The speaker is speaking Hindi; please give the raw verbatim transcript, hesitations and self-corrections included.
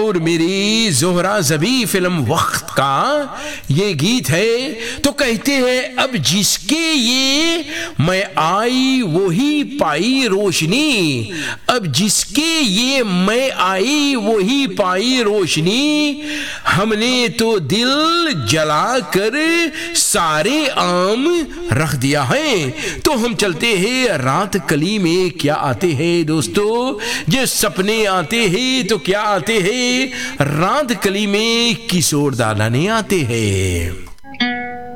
और मेरी जोहरा जबी फिल्म वक्त का ये गीत है। तो कहते हैं अब जिसके ये मैं आई वही पाई रोशनी, अब जिसके ये मैं आई वही पाई रोशनी, हमने तो दिल जला कर सारे आम रख दिया है। तो हम चलते हैं रात कली में, क्या आते हैं दोस्तों, जो सपने आते हैं तो क्या आते हैं, रात कली में किशोर दादा ने आते हैं।